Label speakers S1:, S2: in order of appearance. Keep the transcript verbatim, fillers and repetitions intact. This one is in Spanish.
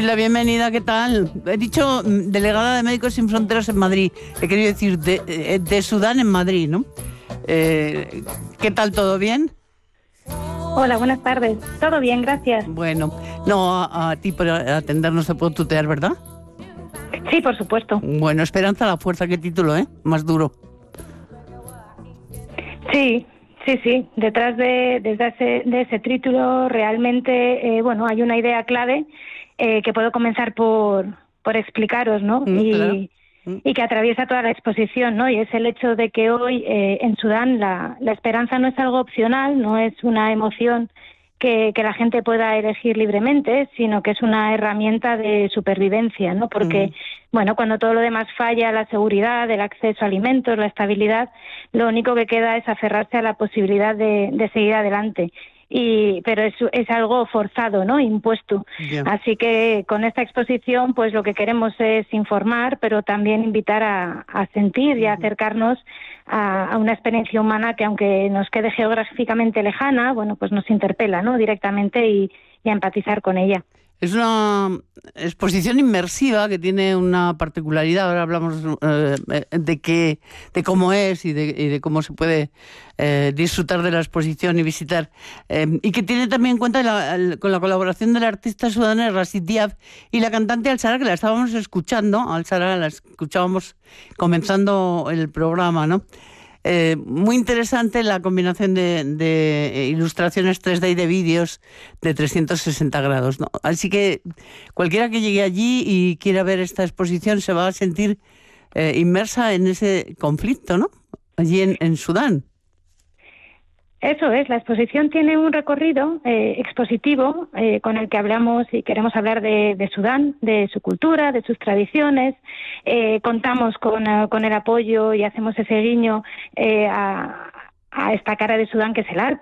S1: Priscila, bienvenida, ¿qué tal? He dicho delegada de Médicos Sin Fronteras en Madrid, he querido decir de, de Sudán en Madrid, ¿no? Eh, ¿Qué tal, todo bien?
S2: Hola, buenas tardes. Todo bien, gracias.
S1: Bueno, no, a, a ti por atendernos te puedo tutear, ¿verdad?
S2: Sí, por supuesto.
S1: Bueno, Esperanza a la fuerza, qué título, ¿eh? Más duro.
S2: Sí, sí, sí. Detrás de, desde ese, de ese título realmente, eh, bueno, hay una idea clave eh, que puedo comenzar por, por explicaros, ¿no?
S1: Mm,
S2: y,
S1: claro. mm.
S2: y que atraviesa toda la exposición, ¿no? Y es el hecho de que hoy eh, en Sudán la, la esperanza no es algo opcional, no es una emoción que, que la gente pueda elegir libremente, sino que es una herramienta de supervivencia, ¿no? Porque,
S1: Mm.
S2: bueno, cuando todo lo demás falla, la seguridad, el acceso a alimentos, la estabilidad, lo único que queda es aferrarse a la posibilidad de, de seguir adelante. Y, pero es, es algo forzado, ¿no? Impuesto.
S1: Yeah.
S2: Así que con esta exposición, pues lo que queremos es informar, pero también invitar a, a sentir y a acercarnos a, a una experiencia humana que, aunque nos quede geográficamente lejana, bueno, pues nos interpela, ¿no? Directamente y, y a empatizar con ella.
S1: Es una exposición inmersiva que tiene una particularidad. Ahora hablamos eh, de qué, de cómo es y de, y de cómo se puede eh, disfrutar de la exposición y visitar. Eh, y que tiene también en cuenta la, el, con la colaboración del artista sudanés Rashid Diab y la cantante Al-Sara, que la estábamos escuchando. Al-Sara la escuchábamos comenzando el programa, ¿no? Eh, muy interesante la combinación de, de ilustraciones tres D y de vídeos de trescientos sesenta grados, ¿no? Así que cualquiera que llegue allí y quiera ver esta exposición se va a sentir eh, inmersa en ese conflicto, ¿no? Allí en, en Sudán.
S2: Eso es, la exposición tiene un recorrido eh, expositivo eh, con el que hablamos y queremos hablar de, de Sudán, de su cultura, de sus tradiciones. Eh, contamos con, uh, con el apoyo y hacemos ese guiño eh, a, a esta cara de Sudán que es el arte